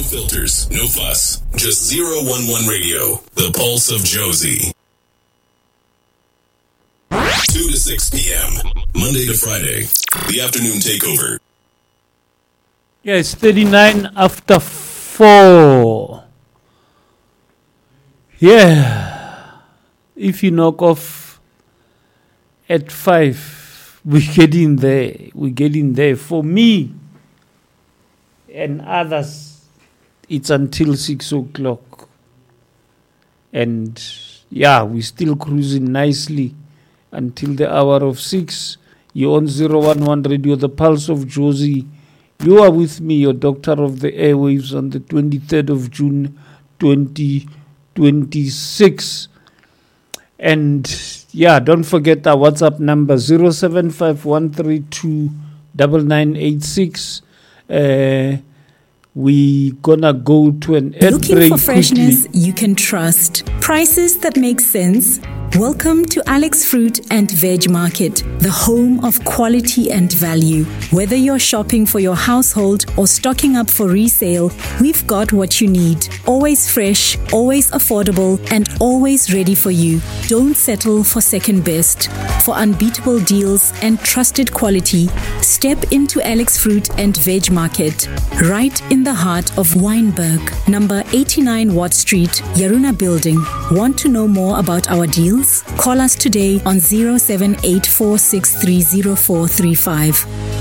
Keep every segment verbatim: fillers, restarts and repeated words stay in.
filters, no fuss. Just zero one one Radio, the pulse of Josie. two to six p.m., Monday to Friday, the afternoon takeover. Yeah, it's thirty-nine after four. Yeah. If you knock off at five, we get in there. We get in there. For me and others, it's until six o'clock. And yeah, we're still cruising nicely until the hour of six. You're on zero one one Radio, the pulse of Josie. You are with me, your doctor of the airwaves, on the twenty-third of June, twenty twenty-six. And yeah, don't forget our WhatsApp number, zero seven five one three two nine nine eight six. Uh, we gonna go to an ad Looking break for freshness quickly. you can trust. Prices that make sense. Welcome to Alex Fruit and Veg Market, the home of quality and value. Whether you're shopping for your household or stocking up for resale, we've got what you need. Always fresh, always affordable, and always ready for you. Don't settle for second best. For unbeatable deals and trusted quality, step into Alex Fruit and Veg Market, right in the heart of Wynberg, number eighty-nine Watt Street, Yaruna Building. Want to know more about our deals? Call us today on zero seven eight four six three zero four three five.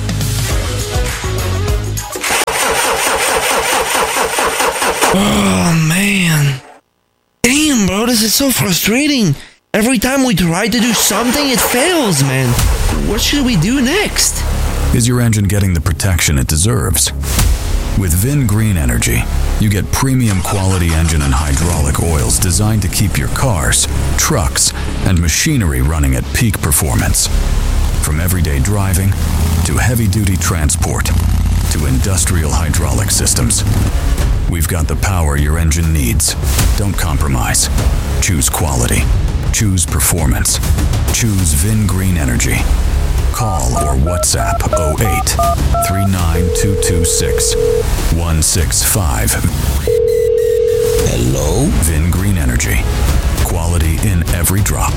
Oh, man. Damn, bro, this is so frustrating. Every time we try to do something, it fails, man. What should we do next? Is your engine getting the protection it deserves? With Vin Green Energy, you get premium quality engine and hydraulic oils designed to keep your cars, trucks, and machinery running at peak performance. From everyday driving to heavy-duty transport to industrial hydraulic systems, we've got the power your engine needs. Don't compromise. Choose quality. Choose performance. Choose Vin Green Energy. Call or WhatsApp oh eight, three nine two two six, one six five. Hello? Vin Green Energy. Quality in every drop.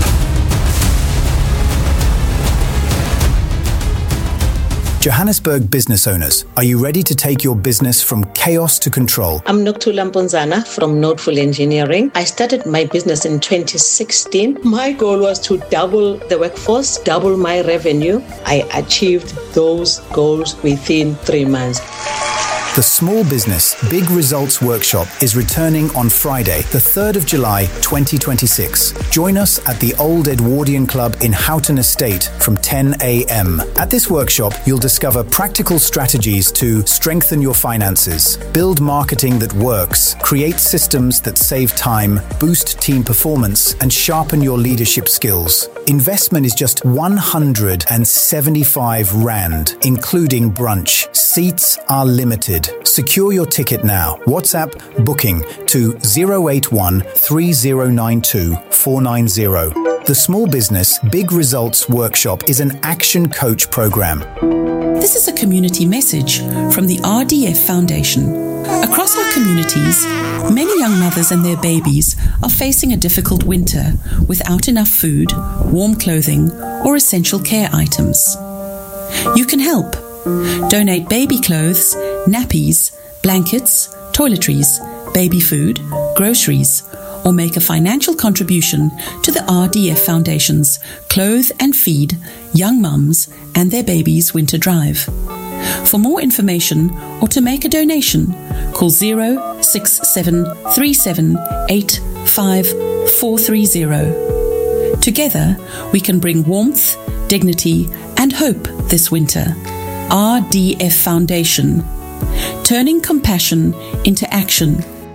Johannesburg business owners, are you ready to take your business from chaos to control? I'm Noktula Mponzana from Noteful Engineering. I started my business in twenty sixteen. My goal was to double the workforce, double my revenue. I achieved those goals within three months. The Small Business Big Results Workshop is returning on Friday, the third of July, twenty twenty-six. Join us at the Old Edwardian Club in Houghton Estate from ten a.m. At this workshop, you'll discover practical strategies to strengthen your finances, build marketing that works, create systems that save time, boost team performance, and sharpen your leadership skills. Investment is just one hundred seventy-five rand, including brunch. Seats are limited. Secure your ticket now. WhatsApp booking to zero eight one three zero nine two four nine zero. The Small Business Big Results Workshop is an action coach program. This is a community message from the R D F Foundation. Across our communities, many young mothers and their babies are facing a difficult winter without enough food, warm clothing, or essential care items. You can help. Donate baby clothes, nappies, blankets, toiletries, baby food, groceries, or make a financial contribution to the R D F Foundation's Clothe and Feed Young Mums and Their Babies Winter Drive. For more information or to make a donation, call zero six seven three seven eight five four three zero. Together, we can bring warmth, dignity, and hope this winter. R D F Foundation, turning compassion into action.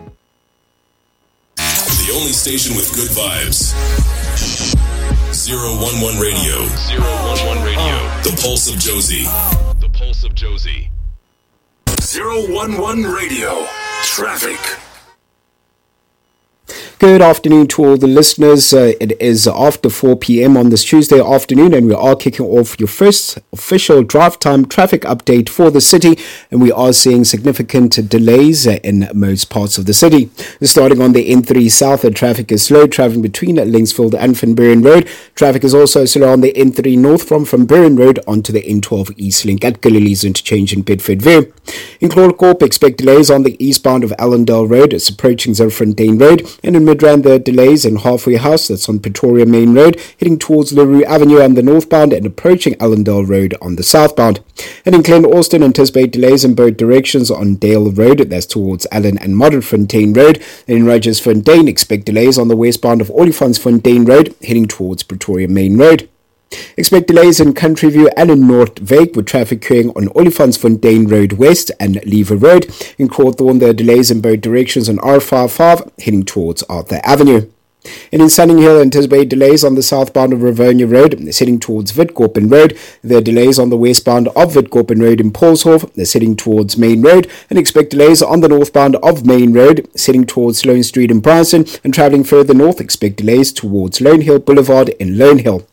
The only station with good vibes. zero one one Radio. zero one one Radio. The Pulse of Josie. The Pulse of Josie. zero one one Radio. Traffic. Good afternoon to all the listeners. Uh, it is after four p.m. on this Tuesday afternoon, and we are kicking off your first official drive time traffic update for the city, and we are seeing significant delays uh, in most parts of the city. Starting on the N three South, the traffic is slow traveling between Linksfield and Van Buren Road. Traffic is also slow on the N three North from Van Buren Road onto the N twelve East Link at Galilee's interchange in Bedford View. In Claudecorp, expect delays on the eastbound of Allendale Road. It's approaching Zerfontein Road, and in Midrand, the delays in Halfway House, that's on Pretoria Main Road, heading towards LaRue Avenue on the northbound and approaching Allendale Road on the southbound. And in Glen Austin, anticipate delays in both directions on Dale Road, that's towards Allen and Modderfontein Road. And in Rogers-Fontein, expect delays on the westbound of Olifantsfontein Road, heading towards Pretoria Main Road. Expect delays in Country View and in North Wake with traffic queuing on Olifantsfontein Road West and Lever Road. In Cawthorne, there are delays in both directions on R fifty-five heading towards Arthur Avenue. And in Sunning Hill, anticipate delays on the southbound of Rivonia Road, heading towards Witkoppen Road. There are delays on the westbound of Witkoppen Road in Paulshof, heading towards Main Road. And expect delays on the northbound of Main Road, heading towards Sloane Street in Brighton. And travelling further north, expect delays towards Lone Hill Boulevard in Lone Hill.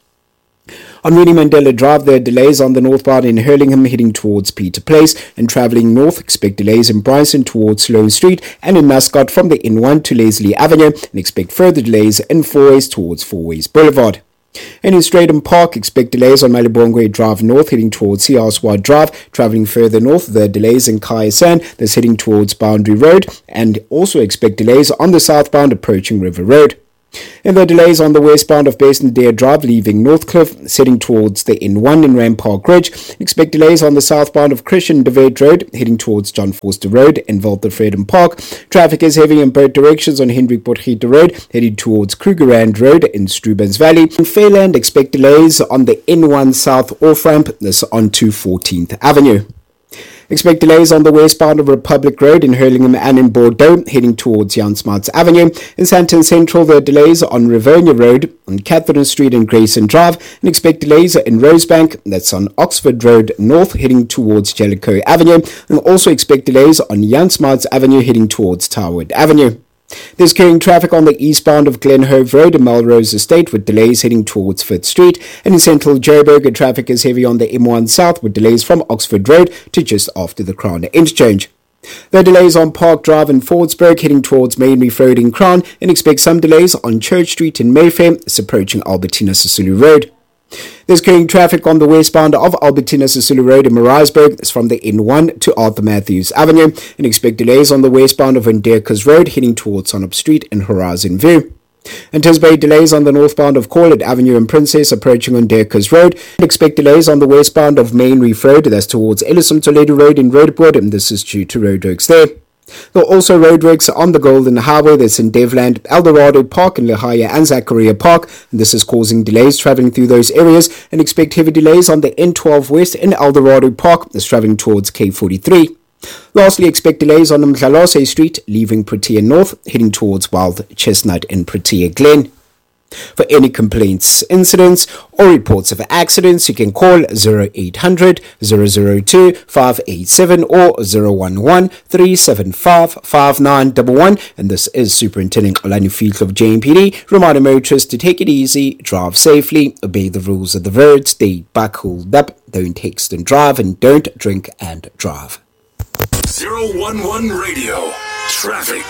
On Winnie Mandela Drive, there are delays on the northbound in Hurlingham heading towards Peter Place, and travelling north, expect delays in Bryson towards Sloane Street and in Mascot from the N one to Leslie Avenue, and expect further delays in Fourways towards Fourways Boulevard. And in Stratham Park, expect delays on Malibongwe Drive North heading towards Siaswa Drive. Travelling further north, there are delays in Kayasan that's heading towards Boundary Road, and also expect delays on the southbound approaching River Road. And there are delays on the westbound of Basingdale Drive leaving Northcliffe, heading towards the N one in Rampart Ridge. Expect delays on the southbound of Christian DeVete Road, heading towards John Forster Road in Waltervreden Park. Traffic is heavy in both directions on Hendrik Potgieter Road, heading towards Krugerrand Road in Strubens Valley. In Fairland, expect delays on the N one South off-ramp, this onto fourteenth Avenue. Expect delays on the westbound of Republic Road in Hurlingham and in Bordeaux, heading towards Jan Smuts Avenue. In Sandton Central, there are delays on Rivonia Road, on Catherine Street and Grayson Drive, and expect delays in Rosebank, that's on Oxford Road North, heading towards Jellicoe Avenue, and also expect delays on Jan Smuts Avenue, heading towards Towerwood Avenue. There's carrying traffic on the eastbound of Glenhove Road and Melrose Estate with delays heading towards Fifth Street. And in central Joburg, traffic is heavy on the M one South with delays from Oxford Road to just after the Crown Interchange. There are delays on Park Drive in Fordsburg heading towards Mainreef Road in Crown, and expect some delays on Church Street in Mayfair, approaching Albertina Sisulu Road. There's carrying traffic on the westbound of Albertina Sisulu Road in Maritzburg. It's from the N one to Arthur Matthews Avenue, and expect delays on the westbound of Vanderkers Road heading towards Sonop Street and Horizon View. Anticipate delays on the northbound of Corlett Avenue and Princess approaching on Derkers Road. And expect delays on the westbound of Mainreef Road, that's towards Ellison Toledo Road in Roodepoort, and this is due to roadworks there. There are also roadworks on the Golden Highway that's in Devland, Eldorado Park, and Lehaya and Zachariah Park, and this is causing delays travelling through those areas. And expect heavy delays on the N twelve West in Eldorado Park that's travelling towards K forty-three. Lastly, expect delays on Mdlalose Street leaving Protea North, heading towards Wild Chestnut and Protea Glen. For any complaints, incidents, or reports of accidents, you can call zero eight hundred, zero zero two, five eight seven or zero one one, three seven five, five nine one one. And this is Superintendent Olani Field of J M P D, reminding motorists to take it easy, drive safely, obey the rules of the road, stay back, hold up, don't text and drive, and don't drink and drive. zero one one Radio Traffic.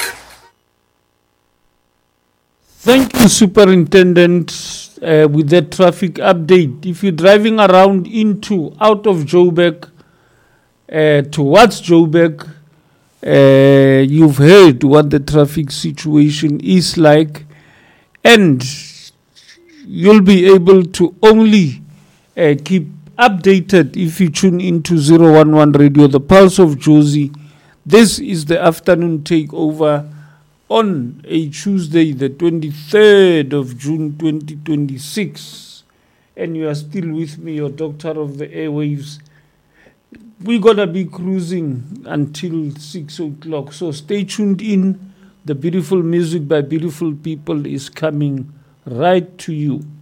Thank you, Superintendent, uh, with that traffic update. If you're driving around into, out of Joburg, uh, towards Joburg, uh, you've heard what the traffic situation is like, and you'll be able to only uh, keep updated if you tune into zero one one Radio, the Pulse of Jozi. This is the afternoon takeover on a Tuesday, the twenty-third of June, twenty twenty-six. And you are still with me, your doctor of the airwaves. We're going to be cruising until six o'clock. So stay tuned in. The beautiful music by beautiful people is coming right to you.